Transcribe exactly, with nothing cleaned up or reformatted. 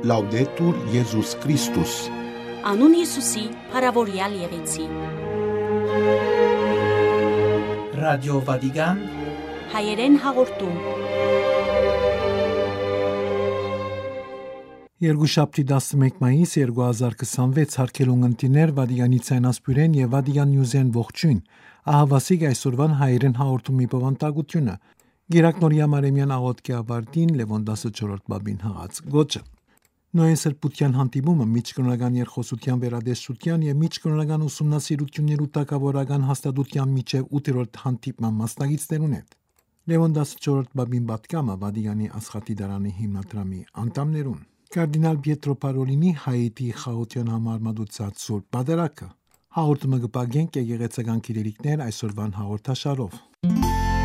Laudetur Jesus Christus. Անուն Հիսուսի, փառավորյալ եղեցի։ Ռադիո Վատիկան հայերեն հաղորդում։ Երկուշաբթի տասնմեկ մայիս երկու հազար քսանվեց հարկելուն ընտիներ Վատիկանի ցայնասպյուրեն եւ Վատիկան Նյուզեն ողջույն։ Ահավասիկ այսօրվան հայերեն հաղորդումի բովանդակությունը։ Գերակնորիա Մարեմյան աղոթքի ավարտին Լևոն տասնչորրորդ բաբին հղած գոչը։ Նոյն սրբության հանդիպումը միջկրոնական երկխոսության վերադեսության եւ միջկրոնական ուսումնասիրություններու տակավորական հաստատության միջև ութերորդ հանդիպման մասնակիցներուն հետ։ Լևոն տասնչորրորդ բաբին պատկամը Վատիկանի Աստղատի դարանի հիմնադրամի անդամներուն։ Կարդինալ Պիետրո Պարոլինի Հայիթի խաղաղության համար մատուցած սուրբ պատարագը։ Հաղորդումը կպագենք եկեղեցական քիրելիքներ այսօրվան հաղորդաշարով։